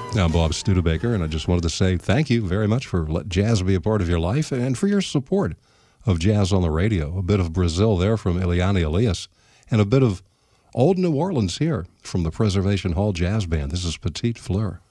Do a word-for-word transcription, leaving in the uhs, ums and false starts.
I'm Bob Studebaker, and I just wanted to say thank you very much for letting jazz be a part of your life and for your support of jazz on the radio. A bit of Brazil there from Eliane Elias, and a bit of old New Orleans here from the Preservation Hall Jazz Band. This is Petite Fleur.